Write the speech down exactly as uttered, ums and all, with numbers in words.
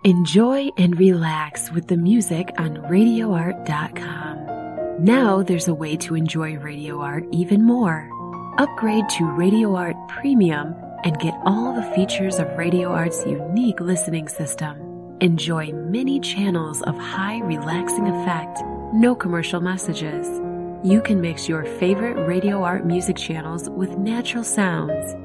Enjoy and relax with the music on radio art dot com. Now there's a way to enjoy Radio Art even more. Upgrade to Radio Art Premium and get all the features of Radio Art's unique listening system. Enjoy many channels of high relaxing effect, no commercial messages. You can mix your favorite Radio Art music channels with natural sounds.